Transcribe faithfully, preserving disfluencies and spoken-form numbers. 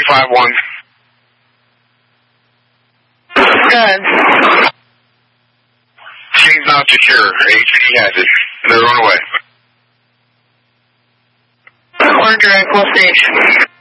five one. Good. Scene's not secure. H P D has it. They're on the way. Or direct, we'll see.